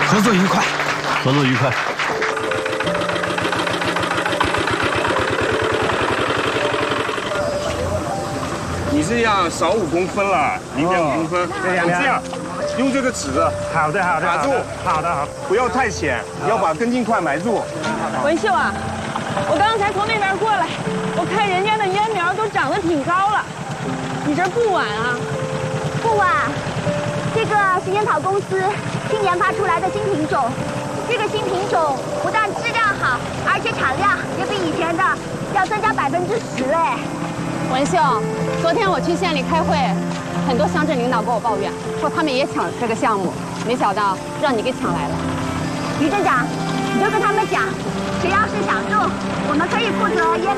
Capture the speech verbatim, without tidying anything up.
合作愉快， 合作愉快。 你这样少五公分了，零点五公分。 这样这样，用这个尺子好的，好的， 打住， 好的，好， 不要太浅，要把根茎块埋住。 文秀啊，我刚才从那边过来，我看人家的烟苗都长得挺高了，你这不晚啊？ 不晚，这个是烟草公司新研发出来的新品种，这个新品种不但质量好，而且产量也比以前的要增加百分之十哎。 文秀，昨天我去县里开会，很多乡镇领导跟我抱怨，说他们也抢这个项目，没想到让你给抢来了。 于镇长，你就跟他们讲，谁要是想种，我们可以负责烟。